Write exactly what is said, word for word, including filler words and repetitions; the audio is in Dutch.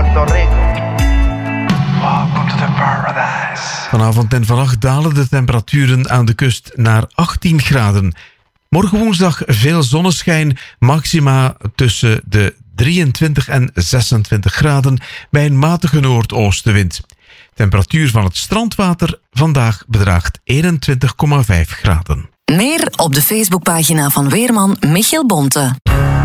Puerto Rico. Welcome to the paradise. Vanavond en vannacht dalen de temperaturen aan de kust naar achttien graden. Morgen woensdag veel zonneschijn, maxima tussen de drieëntwintig en zesentwintig graden bij een matige noordoostenwind. Temperatuur van het strandwater vandaag bedraagt eenentwintig komma vijf graden. Meer op de Facebookpagina van weerman Michiel Bonte.